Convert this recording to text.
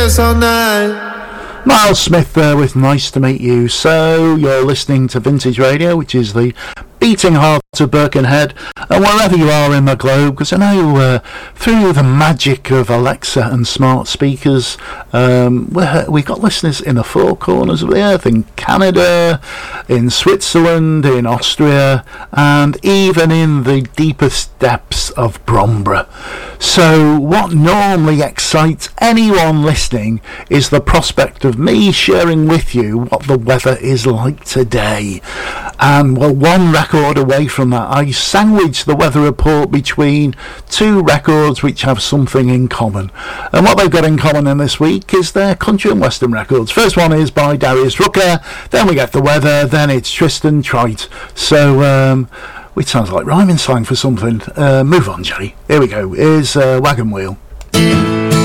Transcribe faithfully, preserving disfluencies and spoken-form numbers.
us all night. Miles Smith there with Nice to Meet You. So you're listening to Vintage Radio, which is the beating heart of Birkenhead, and wherever you are in the globe, because I know uh, through the magic of Alexa and smart speakers, um, we're, we've got listeners in the four corners of the earth, in Canada, in Switzerland, in Austria, and even in the deepest depths of Bromborough. So what normally excites anyone listening is the prospect of me sharing with you what the weather is like today. And well, one record away from that, I sandwich the weather report between two records which have something in common. And what they've got in common in this week is their country and western records. First one is by Darius Rucker, then we get the weather, then it's Tristan Trite. So, um, which sounds like rhyming slang for something. Uh, move on, Jerry. Here we go. Here's uh, Wagon Wheel.